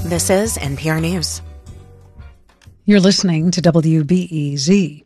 This is NPR News. You're listening to WBEZ.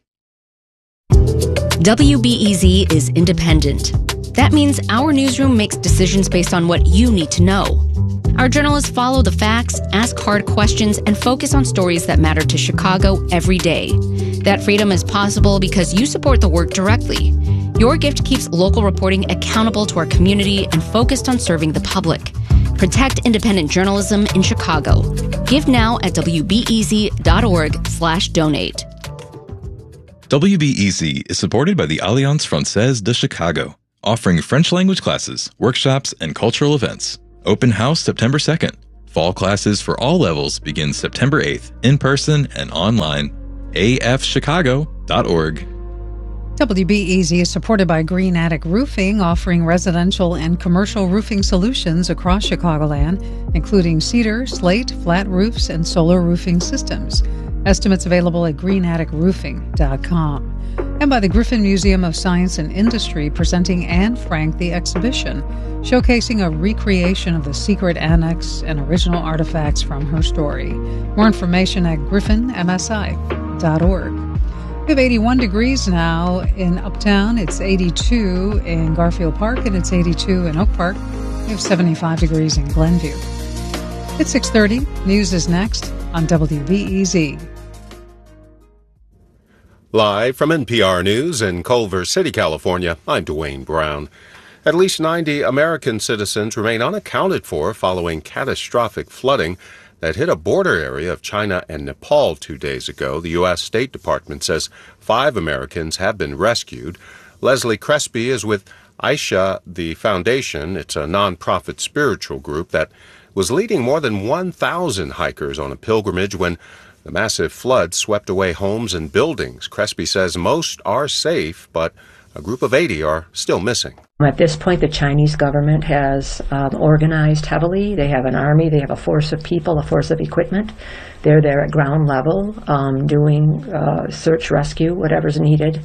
WBEZ is independent. That means our newsroom makes decisions based on what you need to know. Our journalists follow the facts, ask hard questions, and focus on stories that matter to Chicago every day. That freedom is possible because you support the work directly. Your gift keeps local reporting accountable to our community and focused on serving the public. Protect independent journalism in Chicago. Give now at wbez.org/donate. WBEZ is supported by the Alliance Française de Chicago, offering French language classes, workshops, and cultural events. Open house September 2nd. Fall classes for all levels begin September 8th, in person and online. afchicago.org. WBEZ is supported by Green Attic Roofing, offering residential and commercial roofing solutions across Chicagoland, including cedar, slate, flat roofs, and solar roofing systems. Estimates available at greenatticroofing.com. And by the Griffin Museum of Science and Industry, presenting Anne Frank the exhibition, showcasing a recreation of the secret annex and original artifacts from her story. More information at griffinmsi.org. We have 81 degrees now in Uptown. It's 82 in Garfield Park, and it's 82 in Oak Park. We have 75 degrees in Glenview. It's 6:30. News is next on WBEZ. Live from NPR News in Culver City, California, I'm Dwayne Brown. At least 90 American citizens remain unaccounted for following catastrophic flooding that hit a border area of China and Nepal 2 days ago. The U.S. State Department says 5 Americans have been rescued. Leslie Crespi is with Aisha, the Foundation. It's a nonprofit spiritual group that was leading more than 1,000 hikers on a pilgrimage when the massive flood swept away homes and buildings. Crespi says most are safe, but a group of 80 are still missing. At this point, the Chinese government has organized heavily. They have an army, they have a force of people, a force of equipment. They're there at ground level doing search, rescue, whatever's needed.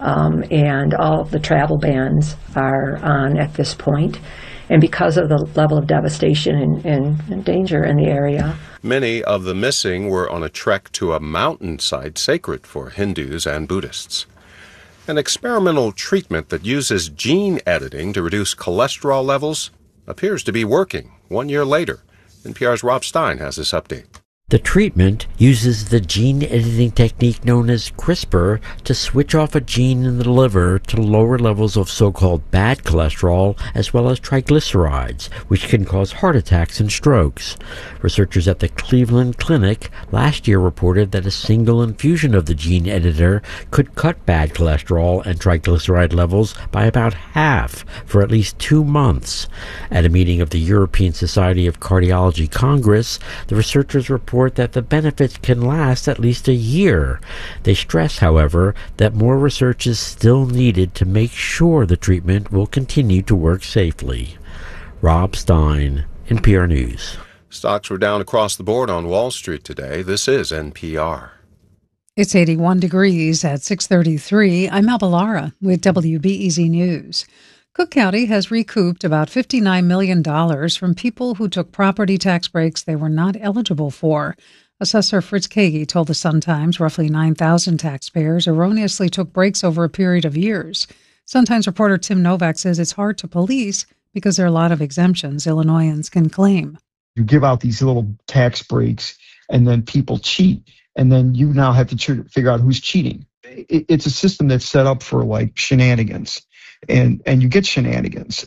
And all of the travel bans are on at this point. And because of the level of devastation and danger in the area. Many of the missing were on a trek to a mountainside sacred for Hindus and Buddhists. An experimental treatment that uses gene editing to reduce cholesterol levels appears to be working 1 year later. NPR's Rob Stein has this update. The treatment uses the gene editing technique known as CRISPR to switch off a gene in the liver to lower levels of so-called bad cholesterol as well as triglycerides, which can cause heart attacks and strokes. Researchers at the Cleveland Clinic last year reported that a single infusion of the gene editor could cut bad cholesterol and triglyceride levels by about half for at least 2 months. At a meeting of the European Society of Cardiology Congress, the researchers report that the benefits can last at least a year. They stress, however, that more research is still needed to make sure the treatment will continue to work safely. Rob Stein, NPR News. Stocks were down across the board on Wall Street today. This is NPR. It's 81 degrees at 6:33. I'm Melba Lara with WBEZ News. Cook County has recouped about $59 million from people who took property tax breaks they were not eligible for. Assessor Fritz Kagi told the Sun-Times roughly 9,000 taxpayers erroneously took breaks over a period of years. Sun-Times reporter Tim Novak says it's hard to police because there are a lot of exemptions Illinoisans can claim. You give out these little tax breaks and then people cheat, and then you now have to figure out who's cheating. It's a system that's set up for like shenanigans. And you get shenanigans.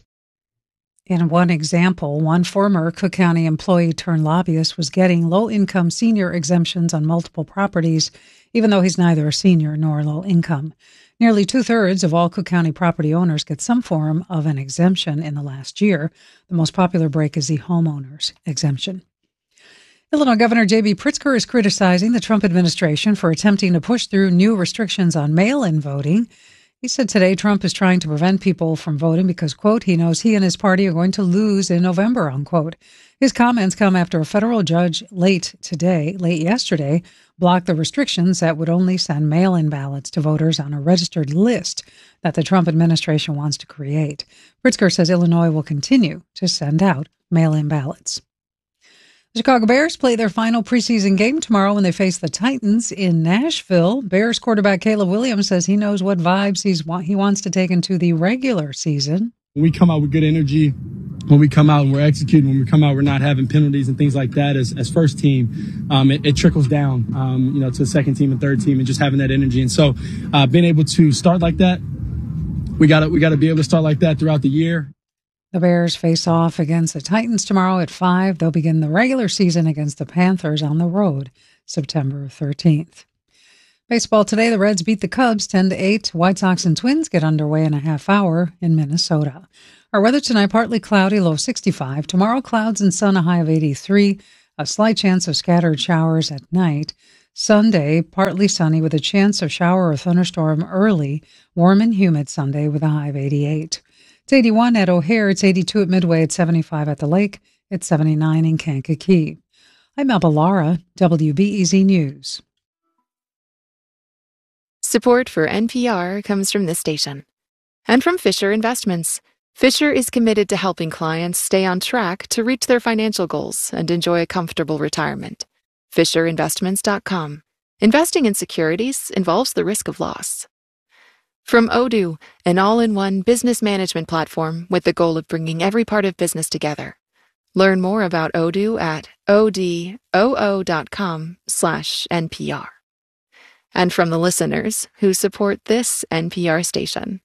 In one example, one former Cook County employee turned lobbyist was getting low-income senior exemptions on multiple properties, even though he's neither a senior nor low income. Nearly 2/3 of all Cook County property owners get some form of an exemption in the last year. The most popular break is the homeowner's exemption. Illinois Governor J.B. Pritzker is criticizing the Trump administration for attempting to push through new restrictions on mail-in voting. He said today Trump is trying to prevent people from voting because, quote, he knows he and his party are going to lose in November, unquote. His comments come after a federal judge late yesterday, blocked the restrictions that would only send mail-in ballots to voters on a registered list that the Trump administration wants to create. Pritzker says Illinois will continue to send out mail-in ballots. The Chicago Bears play their final preseason game tomorrow when they face the Titans in Nashville. Bears quarterback Caleb Williams says he knows what vibes he wants to take into the regular season. When we come out with good energy, when we come out and we're executing, when we come out we're not having penalties and things like that as first team, it trickles down, to the second team and third team, and just having that energy. And so being able to start like that, we got to be able to start like that throughout the year. The Bears face off against the Titans tomorrow at 5. They'll begin the regular season against the Panthers on the road September 13th. Baseball today, the Reds beat the Cubs 10-8. White Sox and Twins get underway in a half hour in Minnesota. Our weather tonight, partly cloudy, low 65. Tomorrow, clouds and sun, a high of 83. A slight chance of scattered showers at night. Sunday, partly sunny with a chance of shower or thunderstorm early. Warm and humid Sunday with a high of 88. It's 81 at O'Hare. It's 82 at Midway. It's 75 at the Lake. It's 79 in Kankakee. I'm Melba Lara, WBEZ News. Support for NPR comes from this station and from Fisher Investments. Fisher is committed to helping clients stay on track to reach their financial goals and enjoy a comfortable retirement. FisherInvestments.com. Investing in securities involves the risk of loss. From Odoo, an all-in-one business management platform with the goal of bringing every part of business together. Learn more about Odoo at odoo.com/NPR. And from the listeners who support this NPR station.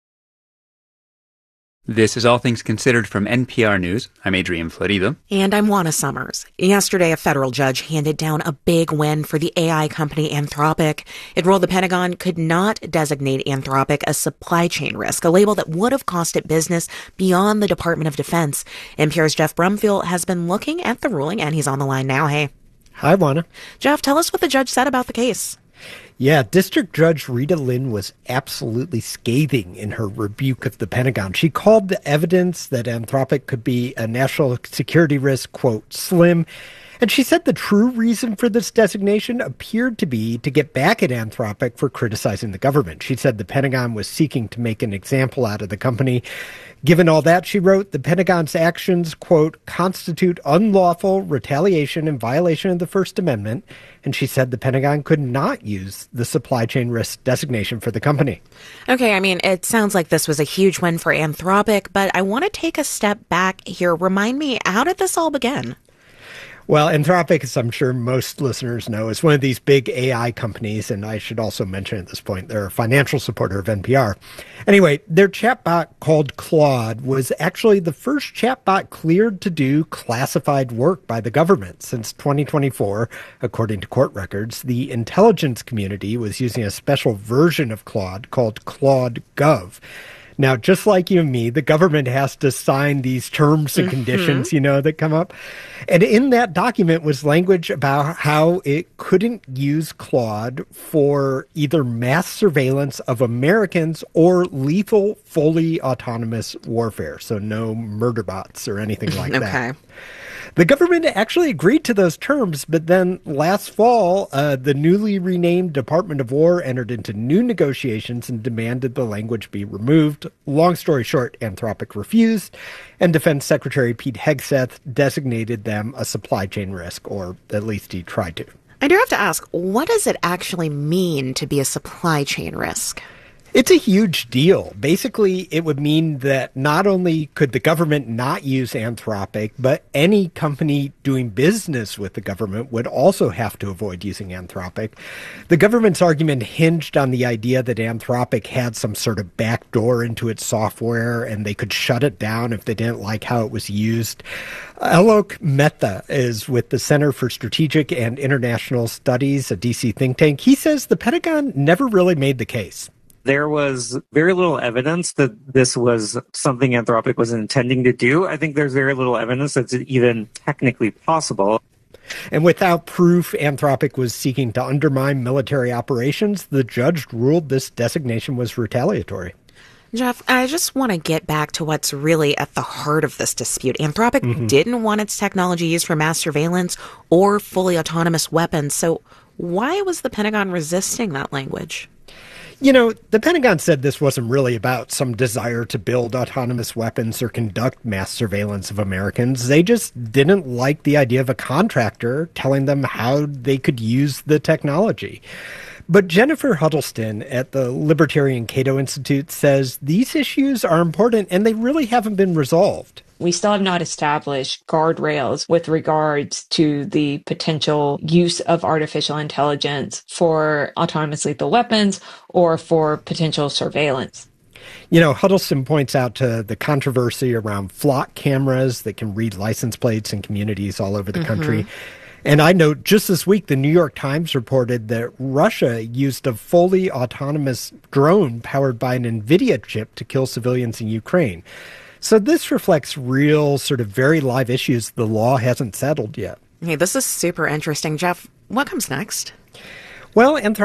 This is All Things Considered from NPR News. I'm Adrian Florido. And I'm Juana Summers. Yesterday, a federal judge handed down a big win for the AI company Anthropic. It ruled the Pentagon could not designate Anthropic a supply chain risk, a label that would have cost it business beyond the Department of Defense. NPR's Jeff Brumfield has been looking at the ruling, and he's on the line now. Hey. Hi, Juana. Jeff, tell us what the judge said about the case. Yeah, District Judge Rita Lynn was absolutely scathing in her rebuke of the Pentagon. She called the evidence that Anthropic could be a national security risk, quote, slim. And she said the true reason for this designation appeared to be to get back at Anthropic for criticizing the government. She said the Pentagon was seeking to make an example out of the company. Given all that, she wrote, the Pentagon's actions, quote, constitute unlawful retaliation in violation of the First Amendment. And she said the Pentagon could not use the supply chain risk designation for the company. Okay, I mean, it sounds like this was a huge win for Anthropic, but I want to take a step back here. Remind me, how did this all begin? Well, Anthropic, as I'm sure most listeners know, is one of these big AI companies, and I should also mention at this point, they're a financial supporter of NPR. Anyway, their chatbot called Claude was actually the first chatbot cleared to do classified work by the government. Since 2024, according to court records, the intelligence community was using a special version of Claude called Claude Gov. Now, just like you and me, the government has to sign these terms and conditions, that come up. And in that document was language about how it couldn't use Claude for either mass surveillance of Americans or lethal, fully autonomous warfare. So no murder bots or anything like that. Okay. The government actually agreed to those terms, but then last fall, the newly renamed Department of War entered into new negotiations and demanded the language be removed. Long story short, Anthropic refused, and Defense Secretary Pete Hegseth designated them a supply chain risk, or at least he tried to. I do have to ask, what does it actually mean to be a supply chain risk? It's a huge deal. Basically, it would mean that not only could the government not use Anthropic, but any company doing business with the government would also have to avoid using Anthropic. The government's argument hinged on the idea that Anthropic had some sort of backdoor into its software and they could shut it down if they didn't like how it was used. Alok Mehta is with the Center for Strategic and International Studies, a DC think tank. He says the Pentagon never really made the case. There was very little evidence that this was something Anthropic was intending to do. I think there's very little evidence that's even technically possible. And without proof Anthropic was seeking to undermine military operations, the judge ruled this designation was retaliatory. Jeff, I just want to get back to what's really at the heart of this dispute. Anthropic didn't want its technology used for mass surveillance or fully autonomous weapons. So why was the Pentagon resisting that language? The Pentagon said this wasn't really about some desire to build autonomous weapons or conduct mass surveillance of Americans. They just didn't like the idea of a contractor telling them how they could use the technology. But Jennifer Huddleston at the Libertarian Cato Institute says these issues are important and they really haven't been resolved. We still have not established guardrails with regards to the potential use of artificial intelligence for autonomous lethal weapons or for potential surveillance. Huddleston points out to the controversy around flock cameras that can read license plates in communities all over the country. And I note just this week, the New York Times reported that Russia used a fully autonomous drone powered by an NVIDIA chip to kill civilians in Ukraine. So this reflects real sort of very live issues the law hasn't settled yet. Hey, this is super interesting. Jeff, what comes next? Well,